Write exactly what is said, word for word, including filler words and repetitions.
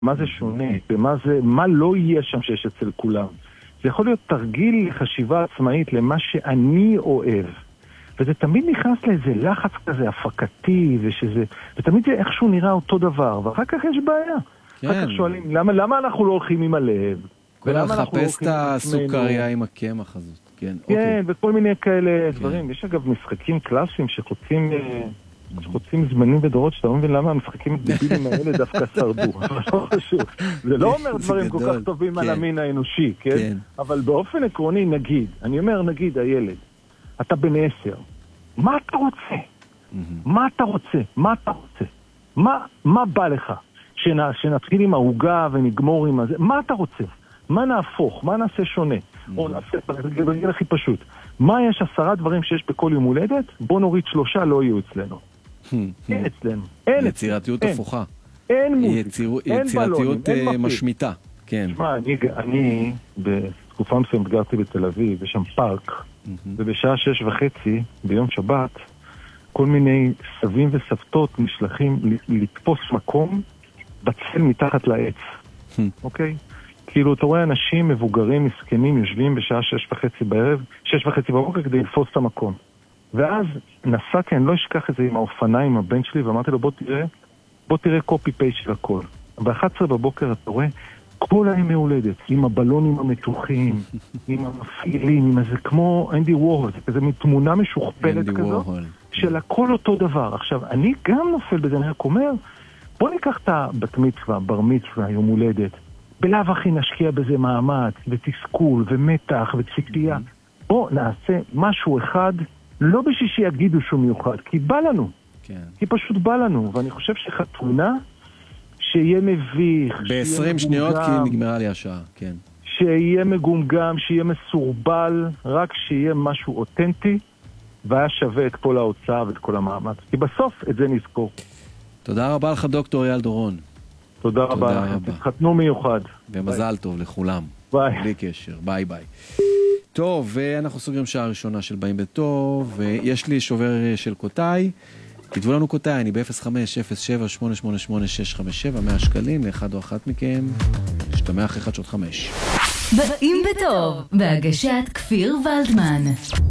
מה זה שונה, ומה זה, מה לא יהיה שם שיש אצל כולם. זה יכול להיות תרגיל לחשיבה עצמאית למה שאני אוהב. וזה תמיד נכנס לאיזה לחץ כזה הפקתי, ושזה, ותמיד זה איכשהו נראה אותו דבר, ואחר כך יש בעיה. כן. אחר כך שואלים, למה, למה אנחנו לא הולכים עם הלב? ולמה אנחנו לא הולכים עם עצמנו? לחפש את הסוכריה עם הקמח הזאת. כן, כן, אוקיי. וכל מיני כאלה כן. דברים. יש אגב משחקים קלאסיים שחוצים, שחוצים זמנים ודורות, שאתה לא מבין למה המשחקים הדבילים האלה דווקא שרדו. אבל לא חשוב. זה לא אומר דברים כל כך טובים על המין האנושי, כן? אבל באופן עקרוני, נגיד, אני אומר, נגיד, הילד, אתה בן עשר, מה אתה רוצה? מה אתה רוצה? מה אתה רוצה? מה, מה בא לך? שנתחיל עם ההוגה ונגמור עם הזה, מה אתה רוצה? מה נהפוך? מה נעשה שונה? או נעשה, בגלל הכי פשוט. מה יש עשרה דברים שיש בכל יום הולדת? בוא נוריד שלושה, לא יהיו אצלנו. אין אצלנו. יצירתיות הפוכה. אין מוזיק. יצירתיות משמיטה. כן. תשמע, אני בתקופה מסוימת גרתי בתל אביב, יש שם פארק, ובשעה שש וחצי, ביום שבת, כל מיני סבים וסבתות נשלחים לתפוס מקום בצל מתחת לעץ. אוקיי? כאילו, אתה רואה אנשים מבוגרים, מסכנים, יושבים בשעה שש וחצי בערב, שש וחצי בבוקר כדי לתפוס את המקום. ואז נסעתי, אני לא אשכח את זה עם האופניים, עם הבן שלי, ואמרתי לו, בוא תראה, בוא תראה קופי פייסט של הכל. ב-אחת עשרה בבוקר אתה רואה כל הימי הולדת, עם הבלונים המתוחים, עם המפעילים, עם איזה כמו אנדי וורהול, זה כזה תמונה משוכפלת כזו, של הכל אותו דבר. עכשיו, אני גם נופל בזה, אני רק אומר, בוא ניקח את הבת מצווה, בר מצווה, יום הולדת, בלאו הכי נשקיע בזה מאמץ, ותסכול, ומתח, וציפייה. בוא נעשה משהו אחד, לא בשביל שיגידו שהוא מיוחד, כי בא לנו. כן. כי פשוט בא לנו, ואני חושב שחתונה, שיהיה מביך, ב-עשרים שניות כי נגמרה לי השעה, כן. שיהיה מגומגם, שיהיה מסורבל, רק שיהיה משהו אותנטי, והיה שווה את כל ההוצאה ואת כל המאמץ. כי בסוף את זה נזכור. תודה רבה לך דוקטור אייל דורון. תודה רבה לכם, תתחתנו מיוחד. ומזל טוב לכולם. ביי. בלי קשר, ביי ביי. טוב, ואנחנו סוגרים שעה ראשונה של באים בטוב, ויש לי שובר של קוטאי. כתבו לנו קוטאי, אני ב-אפס חמש אפס שבע שמונה שמונה שמונה שש חמש שבע, מאה שקלים לאחד או אחת מכם. שתמח אחד שעות חמש. באים בטוב, בהגשת כפיר ולדמן.